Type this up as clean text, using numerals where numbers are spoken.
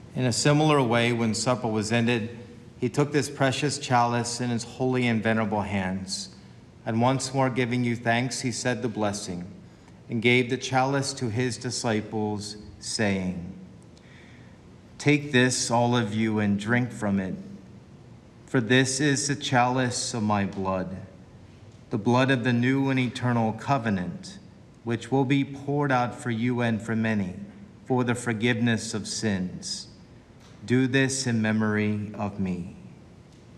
In a similar way, when supper was ended, he took this precious chalice in his holy and venerable hands, and once more giving you thanks, he said the blessing, and gave the chalice to his disciples, saying, "Take this, all of you, and drink from it, for this is the chalice of my blood, the blood of the new and eternal covenant, which will be poured out for you and for many for the forgiveness of sins. Do this in memory of me."